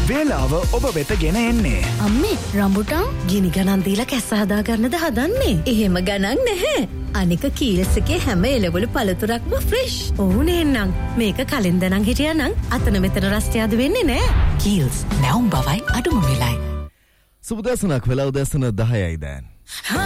වේලාව ඔබ වෙත ගෙන එන්නේ. අම්මේ රම්බුටාන් ගිනි ගණන් දීලා කැස්ස හදා ගන්නද හදන්නේ? එහෙම ගණන් නැහැ. අනික කීල්ස් එකේ හැම එළවලු පළතුරක්ම ෆ්‍රෙෂ්. ඕනේ නං මේක කලින් දනන් හිටියානම් අතන මෙතන රස්තියාදු වෙන්නේ නැහැ. කීල්ස් නැවුම් බවයි අඩුම වෙලයි. සුබ දසනක් වෙලා උදැසන 10යි දැන්.